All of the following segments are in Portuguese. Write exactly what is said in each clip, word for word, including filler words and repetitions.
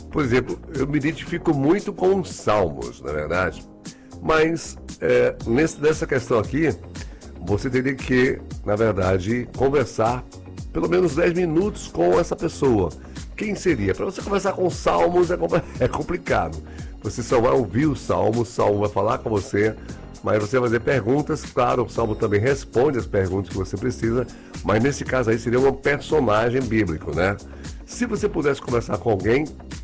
Por exemplo, eu me identifico muito com os salmos, na verdade. Mas, é, nesse, nessa questão aqui, você teria que, na verdade, conversar pelo menos dez minutos com essa pessoa. Quem seria? Para você conversar com salmos é, é complicado. Você só vai ouvir o salmo, o salmo vai falar com você, mas você vai fazer perguntas. Claro, o salmo também responde as perguntas que você precisa, mas nesse caso aí seria um personagem bíblico, né? Se você pudesse conversar com alguém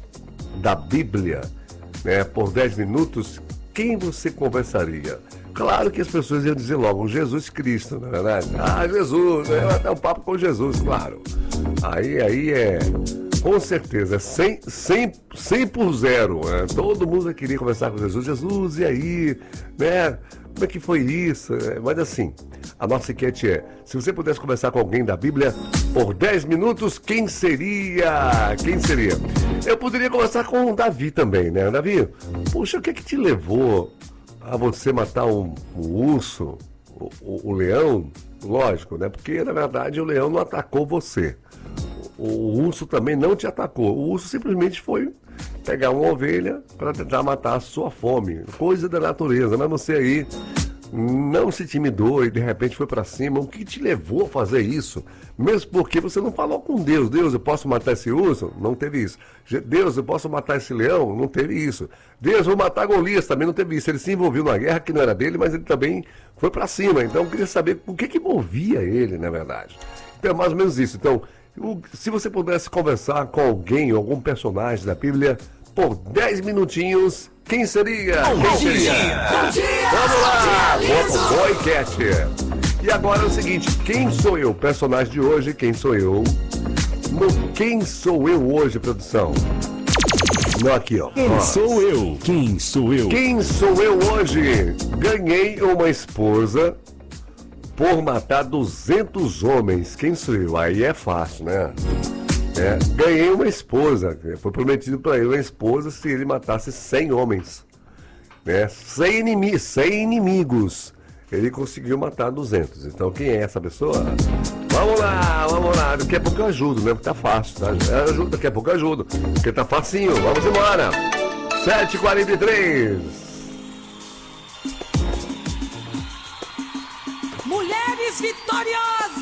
da Bíblia, né, por dez minutos, quem você conversaria? Claro que as pessoas iam dizer logo Jesus Cristo, não é verdade? Ah, Jesus, eu até um papo com Jesus, claro. Aí, aí é, com certeza, cem, cem, cem por zero. Né? Todo mundo queria conversar com Jesus. Jesus, e aí? Né? Como é que foi isso? Mas assim, a nossa enquete é, se você pudesse conversar com alguém da Bíblia por dez minutos, quem seria? Quem seria? Eu poderia conversar com o Davi também, né? Davi, puxa, o que é que te levou a você matar um, um urso, o, o, o leão? Lógico, né? Porque, na verdade, o leão não atacou você. O, o urso também não te atacou. O urso simplesmente foi pegar uma ovelha para tentar matar a sua fome. Coisa da natureza. Mas você aí não se intimidou e de repente foi para cima. O que te levou a fazer isso? Mesmo porque você não falou com Deus. Deus, eu posso matar esse urso? Não teve isso. Deus, eu posso matar esse leão? Não teve isso. Deus, vou matar Golias? Também não teve isso. Ele se envolveu numa guerra que não era dele, mas ele também foi para cima. Então eu queria saber o que que movia ele, na verdade. Então é mais ou menos isso. Então, se você pudesse conversar com alguém, algum personagem da Bíblia, por dez minutinhos, quem seria? Bom quem dia! seria? Bom dia! Vamos lá! Vamos, boa enquete. E agora é o seguinte, quem sou eu? Personagem de hoje, quem sou eu? No Quem Sou Eu Hoje, produção? Não, aqui, ó. Quem ó. sou eu? Quem sou eu? Quem sou eu hoje? Ganhei uma esposa por matar duzentos homens. Quem sou eu? Aí é fácil, né? É, ganhei uma esposa. Foi prometido para ele uma esposa se ele matasse cem homens. Né? cem, inimi- cem inimigos. Ele conseguiu matar duzentos. Então quem é essa pessoa? Vamos lá, vamos lá. Daqui a pouco eu ajudo, né? Porque tá fácil, tá? Eu ajudo, daqui a pouco eu ajudo. Porque tá facinho. Vamos embora. sete e quarenta e três.